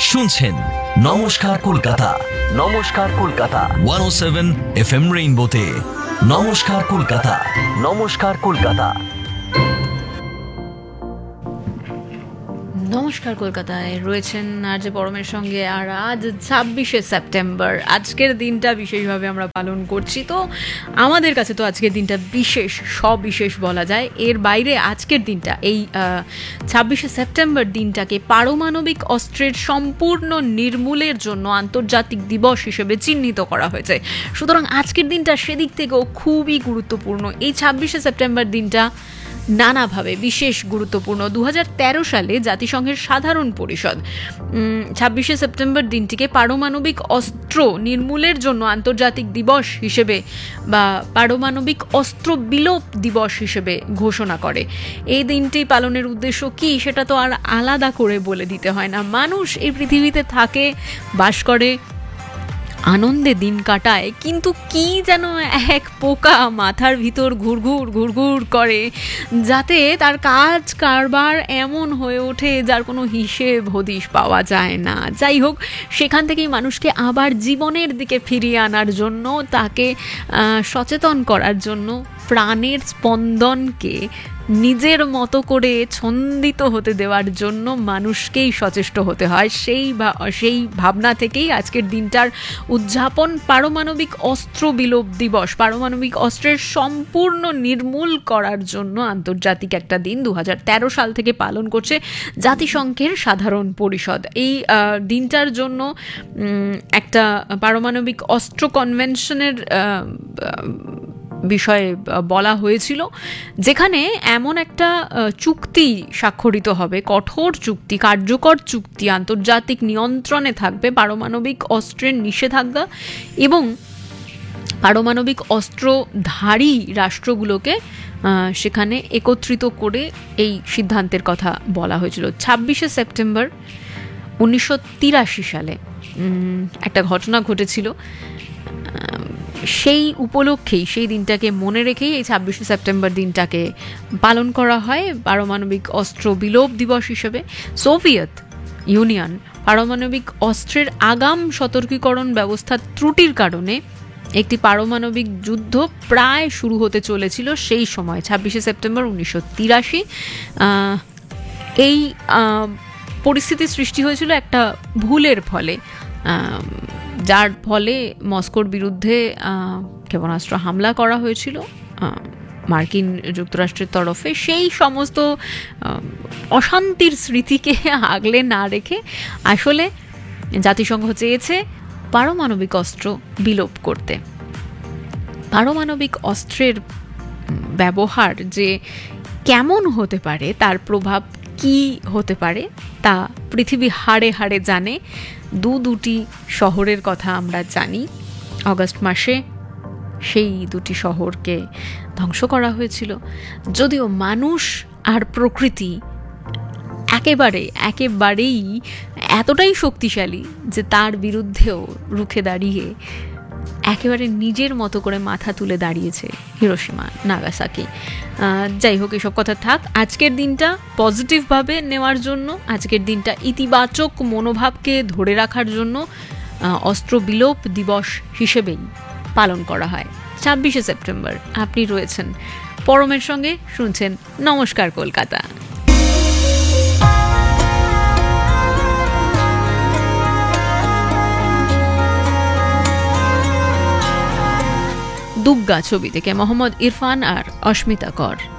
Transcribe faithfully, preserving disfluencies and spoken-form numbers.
শুনছেন নমস্কার কলকাতা। নমস্কার কলকাতা একশো সাত এফ এম রেইনবোতে। নমস্কার কলকাতা। নমস্কার কলকাতা। নমস্কার কলকাতায় রয়েছেন আর যে পরমের সঙ্গে। আর আজ ছাব্বিশে সেপ্টেম্বর, আজকের দিনটা বিশেষভাবে আমরা পালন করছি। তো আমাদের কাছে তো আজকের দিনটা বিশেষ, সবিশেষ বলা যায়। এর বাইরে আজকের দিনটা, এই ছাব্বিশে সেপ্টেম্বর দিনটাকে পারমাণবিক অস্ত্রের সম্পূর্ণ নির্মূলের জন্য আন্তর্জাতিক দিবস হিসেবে চিহ্নিত করা হয়েছে। সুতরাং আজকের দিনটা সেদিক থেকেও খুবই গুরুত্বপূর্ণ। এই ছাব্বিশে সেপ্টেম্বর দিনটা নানাভাবে বিশেষ গুরুত্বপূর্ণ। দু হাজার তেরো সালে জাতিসংঘের সাধারণ পরিষদ ছাব্বিশে সেপ্টেম্বর দিনটিকে পারমাণবিক অস্ত্র নির্মূলের জন্য আন্তর্জাতিক দিবস হিসেবে বা পারমাণবিক অস্ত্র বিলোপ দিবস হিসেবে ঘোষণা করে। এই দিনটি পালনের উদ্দেশ্য কি সেটা তো আর আলাদা করে বলে দিতে হয় না। মানুষ এই পৃথিবীতে থাকে, বাস করে, আনন্দে দিন কাটায়, কিন্তু কি যেন এক পোকা মাথার ভিতর ঘুরঘুর ঘুরঘুর করে, যাতে তার কাজ কারবার এমন হয়ে ওঠে যার কোনো হিসেব হদিশ পাওয়া যায় না। যাই হোক, সেখান থেকেই মানুষকে আবার জীবনের দিকে ফিরিয়ে আনার জন্য, তাকে সচেতন করার জন্য, প্রাণের স্পন্দনকে নিজের মতো করে ছন্দিত হতে দেওয়ার জন্য মানুষকেই সচেষ্ট হতে হয়। সেই সেই ভাবনা থেকেই আজকের দিনটার উদযাপন পারমাণবিক অস্ত্র বিলোপ দিবস, পারমাণবিক অস্ত্রের সম্পূর্ণ নির্মূল করার জন্য আন্তর্জাতিক একটা দিন দু হাজার তেরো সাল থেকে পালন করছে জাতিসংঘের সাধারণ পরিষদ। এই দিনটার জন্য একটা পারমাণবিক অস্ত্র কনভেনশনের বিষয়ে বলা হয়েছিল, যেখানে এমন একটা চুক্তি স্বাক্ষরিত হবে, কঠোর চুক্তি, কার্যকর চুক্তি, আন্তর্জাতিক নিয়ন্ত্রণে থাকবে পারমাণবিক অস্ত্রের নিষেধাজ্ঞা এবং পারমাণবিক অস্ত্রধারী রাষ্ট্রগুলোকে সেখানে একত্রিত করে এই সিদ্ধান্তের কথা বলা হয়েছিল। ছাব্বিশে সেপ্টেম্বর উনিশশো তিরাশি সালে একটা ঘটনা ঘটেছিল। সেই উপলক্ষেই, সেই দিনটাকে মনে রেখেই এই ছাব্বিশে সেপ্টেম্বর দিনটাকে পালন করা হয় পারমাণবিক অস্ত্র বিলোপ দিবস হিসেবে। সোভিয়েত ইউনিয়ন পারমাণবিক অস্ত্রের আগাম সতর্কীকরণ ব্যবস্থার ত্রুটির কারণে একটি পারমাণবিক যুদ্ধ প্রায় শুরু হতে চলেছিল সেই সময়, ছাব্বিশে সেপ্টেম্বর উনিশশো তিরাশি। এই পরিস্থিতি সৃষ্টি হয়েছিল একটা ভুলের ফলে, যার ফলে মস্কোর বিরুদ্ধে ক্ষেপণাস্ত্র হামলা করা হয়েছিল মার্কিন যুক্তরাষ্ট্রের তরফে। সেই সমস্ত অশান্তির স্মৃতিকে আগলে না রেখে আসলে জাতিসংঘ চেয়েছে পারমাণবিক অস্ত্র বিলোপ করতে। পারমাণবিক অস্ত্রের ব্যবহার যে কেমন হতে পারে, তার প্রভাব কি হতে পারে, তা পৃথিবী হাড়ে হাড়ে জানে। দু দুটি শহরের কথা আমরা জানি। অগাস্ট মাসে সেই দুটি শহরকে ধ্বংস করা হয়েছিল। যদিও মানুষ আর প্রকৃতি একেবারে একেবারেই এতটাই শক্তিশালী যে তার বিরুদ্ধেও রুখে দাঁড়িয়ে একেবারে নিজের মতো করে মাথা তুলে দাঁড়িয়েছে হিরোশিমা, নাগাসাকি। যাই হোক, এসব কথা থাক। আজকের দিনটা পজিটিভভাবে নেওয়ার জন্য, আজকের দিনটা ইতিবাচক মনোভাবকে ধরে রাখার জন্য অস্ত্র বিলোপ দিবস হিসেবেই পালন করা হয় ছাব্বিশে সেপ্টেম্বর। আপনি রয়েছেন পরমের সঙ্গে, শুনছেন নমস্কার কলকাতা। দুগ্গা ছবি থেকে মোহাম্মদ ইরফান আর অস্মিতা কর।